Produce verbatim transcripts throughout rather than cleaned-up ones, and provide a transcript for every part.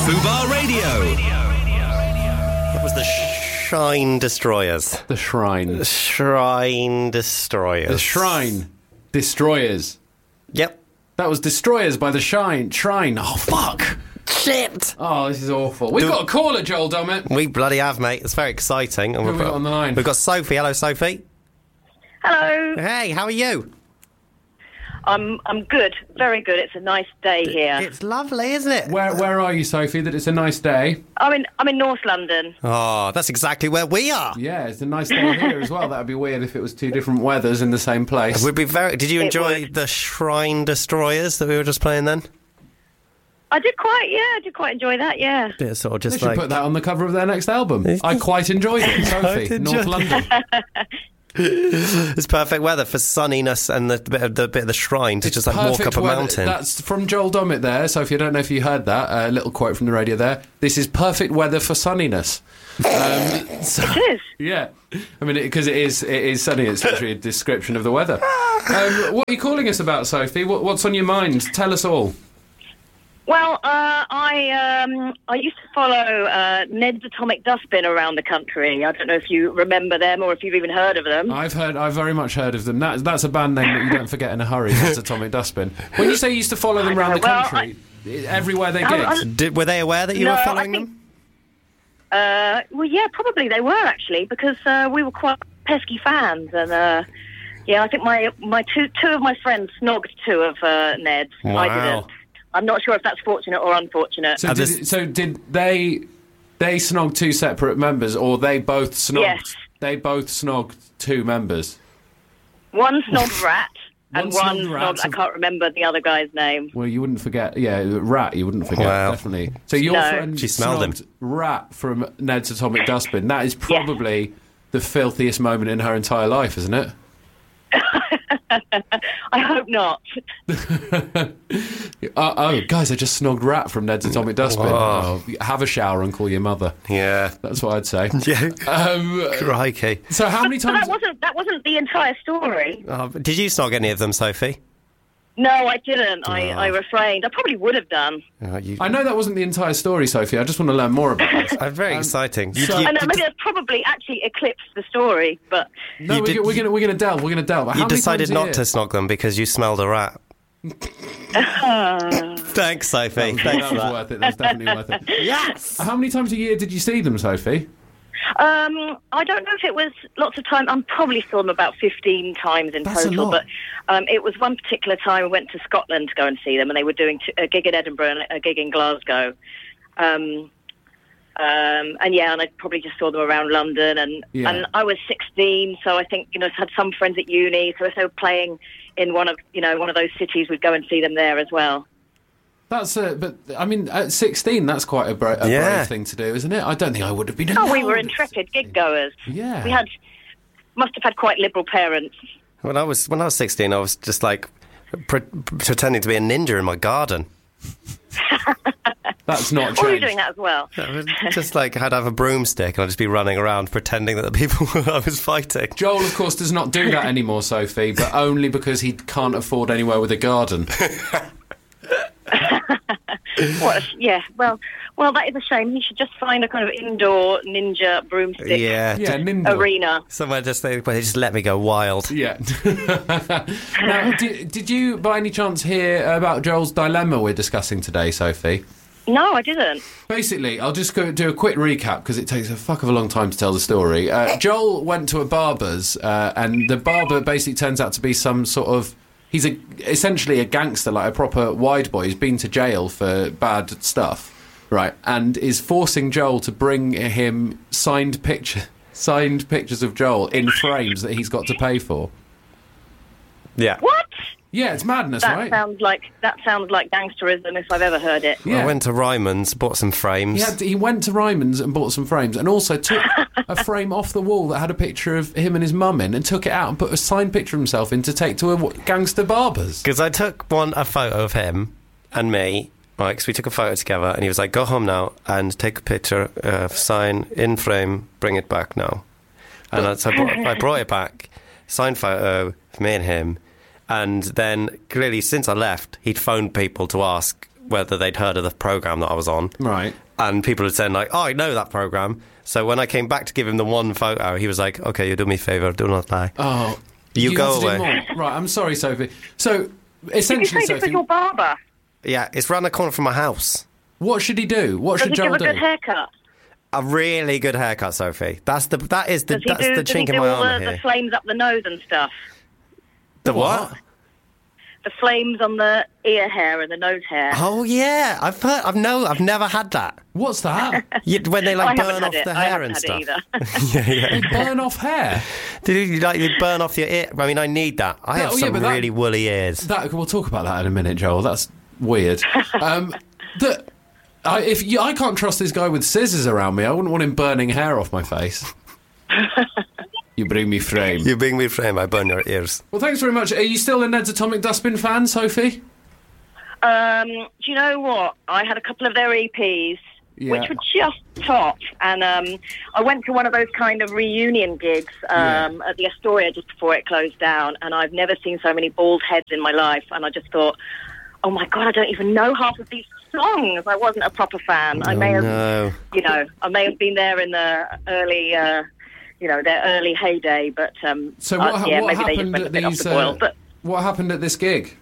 Fubar Radio. It was the Shine Destroyers. The Shrine. The Shrine Destroyers. The Shrine Destroyers. Yep. That was Destroyers by the Shine. Shrine. Oh, fuck. Shit. Oh, this is awful. We've Do- got a caller, Joel Dommett. We bloody have, mate. It's very exciting. And Who we've have we got on the line? We've got Sophie. Hello, Sophie. Hello. Hey, how are you? I'm I'm good, very good. It's a nice day here. It's lovely, isn't it? Where Where are you, Sophie, that it's a nice day? I'm in I'm in North London. Oh, that's exactly where we are. Yeah, it's a nice day here as well. That would be weird if it was two different weathers in the same place. We'd be very. Did you It enjoy would. the Shrine Destroyers that we were just playing then? I did quite, yeah, I did quite enjoy that, yeah. Yeah, sort of They just should like. put that on the cover of their next album. I quite enjoyed it, Sophie. enjoyed North it. London. It's perfect weather for sunniness and the bit of the bit of the shrine to just like walk Perfect up a weather. mountain. That's from Joel Dommett there. Sophie, I don't know if you heard that. A little quote from the radio there. This is perfect weather for sunniness. Um, so, It is. yeah. I mean, because it, it is it is sunny. It's literally a description of the weather. Um, what are you calling us about, Sophie? What, what's on your mind? Tell us all. Well, uh, I um, I used to follow uh, Ned's Atomic Dustbin around the country. I don't know if you remember them or if you've even heard of them. I've heard, I've very much heard of them. That, that's a band name that you don't forget in a hurry. That's Atomic Dustbin. When you say you used to follow them I around know, the well, country, everywhere they I- get. I- Did, were they aware that you No, were I following think- them? Uh, well, yeah, probably they were actually because uh, we were quite pesky fans, and uh, yeah, I think my my two two of my friends snogged two of uh, Ned's. I Wow. didn't. I'm not sure if that's fortunate or unfortunate. So Uh, did, this- so did they? They snogged two separate members, or they both snogged? Yes. They both snogged two members. One snogged Rat, and One one snogged Rat. snogged, I can't remember the other guy's name. Well, you wouldn't forget. Yeah, Rat. You wouldn't forget. Wow. Definitely. So your No. friend She smelled him. snogged Rat from Ned's Atomic Dustbin. That is probably the filthiest moment in her entire life, isn't it? I hope not. Uh, oh, guys, I just snogged Rat from Ned's Atomic Dustbin. Whoa. Oh, have a shower and call your mother. Yeah. That's what I'd say. Yeah. Um, Crikey. so how many But times? that wasn't that wasn't the entire story. Oh, did you snog any of them, Sophie? No, I didn't. I, Oh. I refrained. I probably would have done. Oh, you, I know that wasn't the entire story, Sophie. I just want to learn more about it. uh, very exciting. You- so- you- I know, did- maybe that's probably actually eclipsed the story, but No, You we're, did- go- we're gonna we're gonna delve. We're gonna delve. How you many decided times a not year? to snog them because you smelled a rat. Thanks, Sophie. That Thanks was for that. worth it. That's definitely worth it. Yes. How many times a year did you see them, Sophie? um, I don't know if it was lots of time. I'm probably saw them about fifteen times in That's a total, lot. but um, it was one particular time we went to Scotland to go and see them, and they were doing t- a gig in Edinburgh and a gig in Glasgow. Um, um, and yeah, and I probably just saw them around London, and Yeah. and I was sixteen, so I think you know I had some friends at uni, so if they were playing in one of you know one of those cities, we'd go and see them there as well. That's uh, but I mean, at sixteen, that's quite a, bra- a Yeah. brave thing to do, isn't it? I don't think I would have been. Oh, we were allowed at intrepid sixteen. gig goers. Yeah. We had must have had quite liberal parents. When I was when I was sixteen, I was just like pre- pretending to be a ninja in my garden. That's not Oh, you're changed. doing that as well. I was just like I'd have a broomstick and I'd just be running around pretending that the people I was fighting. Joel, of course, does not do that anymore, Sophie, but only because he can't afford anywhere with a garden. What? A, yeah. Well, well, that is a shame. He should just find a kind of indoor ninja broomstick Yeah. Yeah, d- Nindle. arena. Somewhere just they, where they just let me go wild. Yeah. Now, did, did you, by any chance, hear about Joel's dilemma we're discussing today, Sophie? No, I didn't. Basically, I'll just go do a quick recap because it takes a fuck of a long time to tell the story. Uh, Joel went to a barber's, uh, and the barber basically turns out to be some sort of. He's a, essentially a gangster, like a proper wide boy. He's been to jail for bad stuff, right? And is forcing Joel to bring him signed picture, signed pictures of Joel in frames that he's got to pay for. Yeah. What? Yeah, it's madness, That right? sounds like that sounds like gangsterism if I've ever heard it. Yeah. I went to Ryman's, bought some frames. He, had to, he went to Ryman's and bought some frames and also took a frame off the wall that had a picture of him and his mum in and took it out and put a signed picture of himself in to take to a w- gangster barber's. Because I took one a photo of him and me, right? Because we took a photo together, and he was like, "Go home now and take a picture, uh, sign in frame, bring it back now." And I, so I brought, I brought it back, signed photo of me and him, and then clearly since I left, he'd phoned people to ask whether they'd heard of the programme that I was on. Right. And people had said, like, oh, I know that programme. So when I came back to give him the one photo, he was like, OK, you do me a favour, do not lie. Oh, You, you go have to do away. more. Right, I'm sorry, Sophie. So, Did you essentially, say this was Sophie, your barber? Yeah, it's round the corner from my house. what should he do? What Does should he give Joel a good do? haircut? A really good haircut, Sophie. That's the that is the Does he that's do, the does he chink in do my all armour the, here. the flames up the nose and stuff? The what? The flames on the ear hair and the nose hair. Oh yeah, I've heard. I've no, I've never had that. What's that? You, when they I like haven't burn had off it. the I hair haven't and had stuff. it either. yeah, yeah. Burn off hair? Did you like you burn off your ear? I mean, I need that. I have Oh, yeah, some but that- really woolly ears. That we'll talk about that in a minute, Joel. That's weird. Um, the, I, if you, I can't trust this guy with scissors around me, I wouldn't want him burning hair off my face. You bring me frame. You bring me frame. I burn your ears. Well, thanks very much. Are you still a Ned's Atomic Dustbin fan, Sophie? Um, do you know what? I had a couple of their E Ps, Yeah. which were just top. And um, I went to one of those kind of reunion gigs um, at the Astoria just before it closed down. And I've never seen so many bald heads in my life. And I just thought, oh, my God, I don't even know half of these songs. I wasn't a proper fan. I Oh, may have, no. you know, I may have been there in the early... Uh, you know, their early heyday, but um, So what, uh, ha- yeah, what maybe they just happened went a at bit off these? the boil. Uh, But what happened at this gig?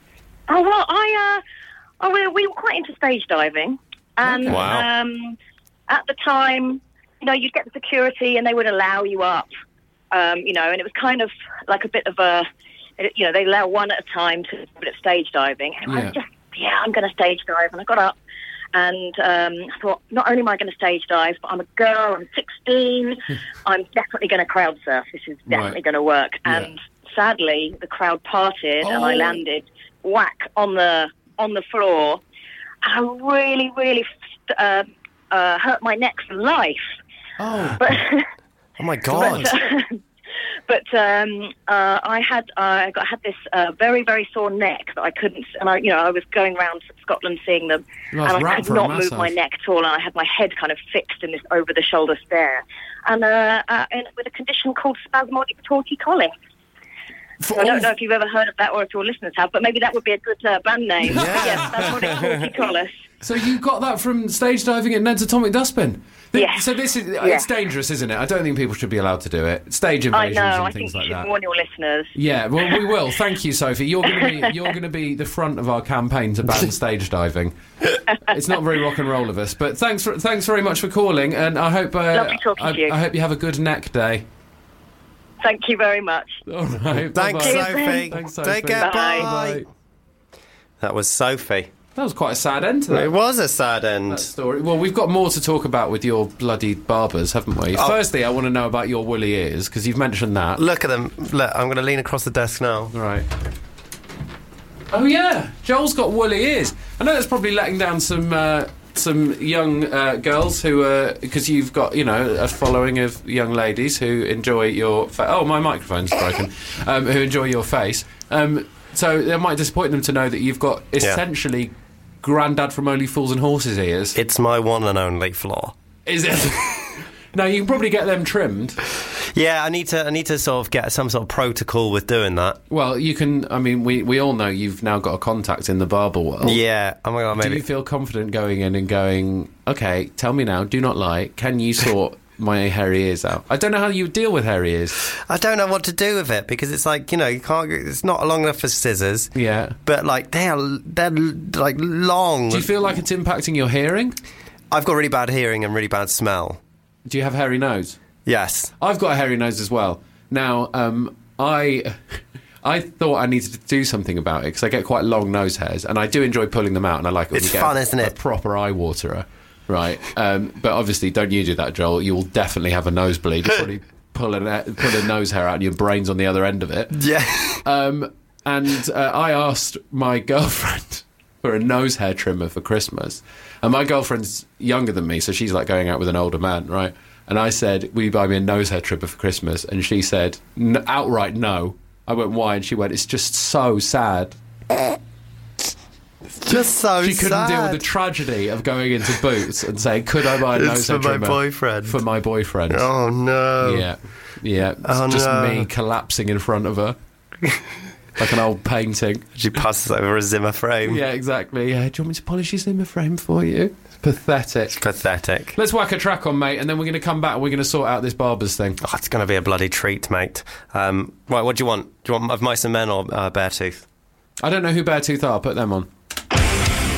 oh well, I uh, oh, we, we were quite into stage diving, and Okay. Wow. um, at the time, you know, you'd get the security and they would allow you up, um, you know, and it was kind of like a bit of a, you know, they allow one at a time to do a bit of stage diving, and I Yeah. was just, yeah, I'm going to stage dive, and I got up. And um, I thought, not only am I going to stage dive, but I'm a girl, I'm sixteen, I'm definitely going to crowd surf. This is definitely Right. going to work. Yeah. And sadly, the crowd parted, and I Oh. landed whack on the on the floor. I really, really uh, uh, hurt my neck for life. Oh, But Oh my God. but, uh, but um, uh, I had I got had this uh, very very sore neck that I couldn't, and I you know I was going around Scotland seeing them, Nice and I rap could for a not move massage. my neck at all, and I had my head kind of fixed in this over the shoulder stare, and uh, uh, and with a condition called spasmodic torticollis. For So I don't all- know if you've ever heard of that or if your listeners have, but maybe that would be a good uh, band name. Yeah. Yes, spasmodic torticollis. So you got that from stage diving at Ned's Atomic Dustbin? Th- Yeah. So this is Yeah. it's dangerous, isn't it? I don't think people should be allowed to do it. Stage I invasions know. and I things think like you should that. warn your listeners. Yeah, well, we will. Thank you, Sophie. You're going to be you're going to be the front of our campaign to ban stage diving. It's not very rock and roll of us, but thanks for, thanks very much for calling, and I hope uh, Lovely talking I, to you. I hope you have a good neck day. Thank you very much. All right, Thanks, bye-bye. Sophie. Thanks, Sophie. Take care. Bye. Bye. That was Sophie. That was quite a sad end to that. It was a sad that end. story. Well, we've got more to talk about with your bloody barbers, haven't we? Oh. Firstly, I want to know about your woolly ears because you've mentioned that. Look at them. Look, I'm going to lean across the desk now. Right. Oh yeah, Joel's got woolly ears. I know that's probably letting down some uh, some young uh, girls who uh, because you've got you know a following of young ladies who enjoy your fa- oh my microphone's broken um, who enjoy your face. Um, so it might disappoint them to know that you've got essentially Grandad from Only Fools and Horses ears. It's my one and only flaw. Is it? No, you can probably get them trimmed. Yeah, I need to. I need to sort of get some sort of protocol with doing that. Well, you can. I mean, we, we all know you've now got a contact in the barber world. Yeah. Oh my God. Do Maybe. you feel confident going in and going, okay, tell me now, do not lie, can you sort my hairy ears out? I don't know how you deal with hairy ears. I don't know what to do with it because it's like, you know, you can't. It's not long enough for scissors. Yeah. But like they're they're like long. Do you feel like it's impacting your hearing? I've got really bad hearing and really bad smell. Do you have hairy nose? Yes. I've got a hairy nose as well. Now, um, I I thought I needed to do something about it because I get quite long nose hairs and I do enjoy pulling them out and I like it when It's you get fun, a, isn't a it? proper eye waterer, right? Um, but obviously, don't you do that, Joel? You will definitely have a nosebleed. You'll probably pull a, pull a nose hair out and your brain's on the other end of it. Yeah. Um, and uh, I asked my girlfriend for a nose hair trimmer for Christmas. And my girlfriend's younger than me, so she's like going out with an older man, right? And I said, will you buy me a nose hair trimmer for Christmas? And she said, N- outright no. I went, why? And she went, it's just so sad. Just so She couldn't deal with sad. the tragedy of going into Boots and saying, could I buy a It's nose hair for my trimmer boyfriend. for my boyfriend? Oh no. Yeah, yeah. It's Oh, just no. me collapsing in front of her. like an old painting. She passes over a Zimmer frame. Yeah, exactly. Yeah. Do you want me to polish your Zimmer frame for you? Pathetic. Pathetic. Let's whack a track on, mate, and then we're going to come back and we're going to sort out this Barbers thing. Oh, it's going to be a bloody treat, mate. Um, right, what do you want? Do you want of Mice and Men or uh, Beartooth? I don't know who Beartooth are. Put them on.